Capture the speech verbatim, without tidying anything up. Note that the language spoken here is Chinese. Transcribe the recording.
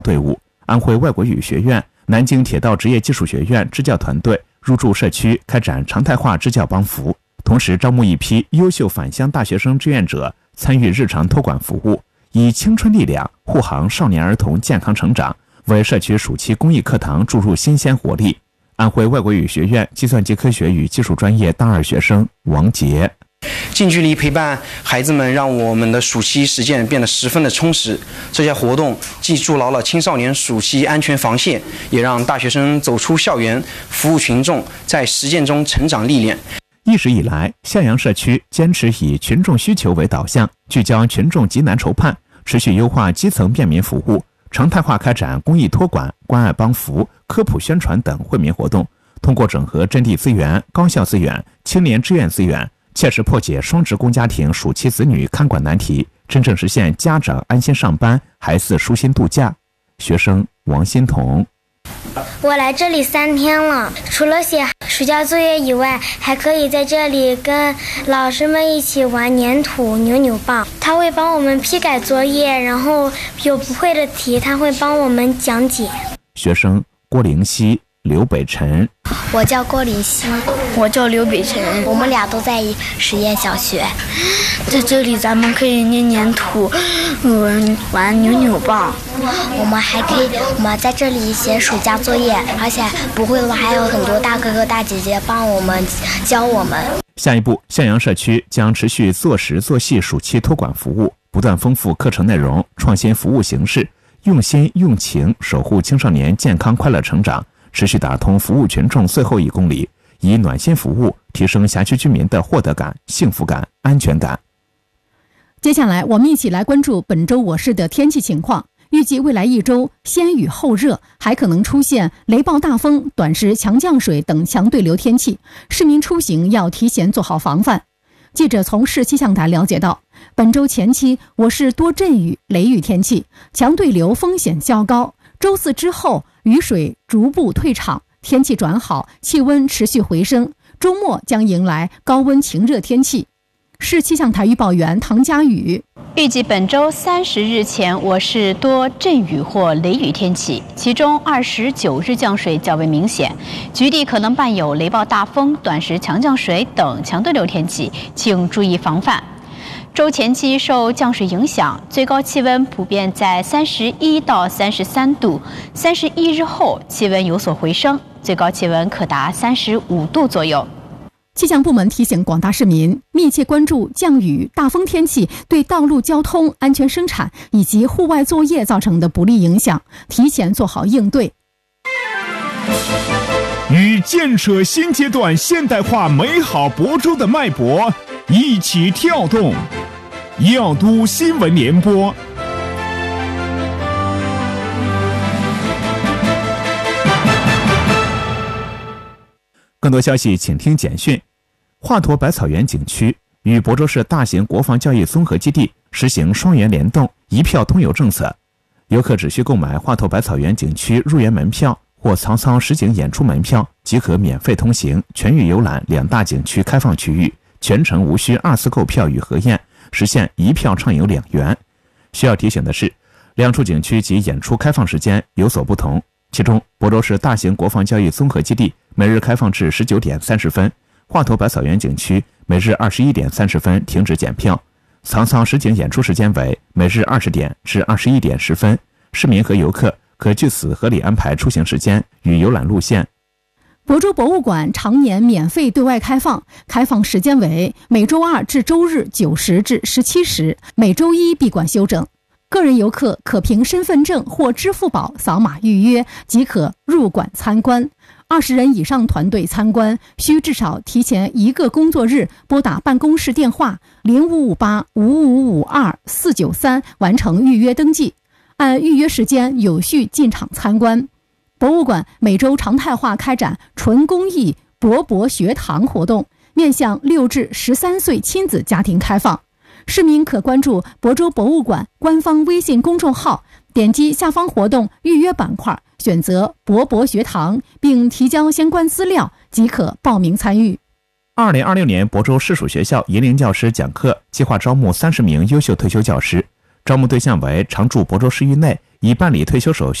队伍。安徽外国语学院、南京铁道职业技术学院支教团队入驻社区，开展常态化支教帮扶，同时招募一批优秀返乡大学生志愿者参与日常托管服务，以青春力量护航少年儿童健康成长，为社区暑期公益课堂注入新鲜活力。安徽外国语学院计算机科学与技术专业大二学生王杰。 近距离陪伴孩子们，让我们的暑期实践变得十分的充实。这些活动既筑牢了青少年暑期安全防线，也让大学生走出校园，服务群众，在实践中成长历练。 一直以来，向阳社区坚持以群众需求为导向，聚焦群众急难筹盼，持续优化基层便民服务，常态化开展公益托管、关爱帮扶、科普宣传等惠民活动，通过整合阵地资源、高校资源、青年志愿资源，切实破解双职工家庭暑期子女看管难题，真正实现家长安心上班，孩子舒心度假。学生王欣彤。 我来这里三天了，除了写暑假作业以外，还可以在这里跟老师们一起玩粘土、扭扭棒。他会帮我们批改作业，然后有不会的题，他会帮我们讲解。 学生郭灵溪、刘北辰。 我叫郭灵溪， 我叫刘北辰， 我们俩都在实验小学。 在这里咱们可以捏粘土，嗯，玩扭扭棒。 我们还可以，我们在这里写暑假作业，而且不会的话还有很多大哥哥大姐姐帮我们教我们。 下一步，向阳社区将持续做实做细暑期托管服务，不断丰富课程内容，创新服务形式，用心用情守护青少年健康快乐成长，持续打通服务群众最后一公里，以暖心服务提升辖区居民的获得感、幸福感、安全感。 接下来我们一起来关注本周我市的天气情况。预计未来一周先雨后热，还可能出现雷暴大风、短时强降水等强对流天气，市民出行要提前做好防范。记者从市气象台了解到，本周前期我市多阵雨、雷雨天气，强对流风险较高。周四之后，雨水逐步退场，天气转好，气温持续回升，周末将迎来高温晴热天气。市气象台预报员唐佳宇。 预计本周三十日前，我市多阵雨或雷雨天气，其中二十九日降水较为明显，局地可能伴有雷暴大风、短时强降水等强对流天气，请注意防范。周前期受降水影响，最高气温普遍在三十一到三十三度，三十一日后气温有所回升，最高气温可达三十五度左右。 气象部门提醒广大市民密切关注降雨、大风天气对道路交通、安全生产以及户外作业造成的不利影响，提前做好应对。 与建设新阶段现代化美好亳州的脉搏一起跳动，耀都新闻联播。 更多消息请听简讯。华佗百草园景区与亳州市大型国防教育综合基地实行双园联动、一票通游政策，游客只需购买华佗百草园景区入园门票或曹操实景演出门票，即可免费通行，全域游览两大景区开放区域，全程无需二次购票与核验，实现一票畅游两园。需要提醒的是，两处景区及演出开放时间有所不同。其中，亳州市大型国防教育综合基地每日开放至十九点三十分，华佗百草园景区每日二十一点三十分停止检票，曹操实景演出时间为每日二十点至二十一点十分，市民和游客可据此合理安排出行时间与游览路线。 亳州博物馆常年免费对外开放，开放时间为每周二至周日九时至十七时，每周一闭馆休整。个人游客可凭身份证或支付宝扫码预约即可入馆参观。二十人以上团队参观需至少提前一个工作日拨打办公室电话零五五八五五五二四九三完成预约登记，按预约时间有序进场参观。博物馆每周常态化开展纯公益博博学堂活动，面向六至十三岁亲子家庭开放。市民可关注亳州博物馆官方微信公众号，点击下方活动预约板块，选择博博学堂，并提交相关资料即可报名参与。 二零二六年亳州市属学校银龄教师讲课计划招募三十名优秀退休教师， 招募对象为常住亳州市域内已办理退休手续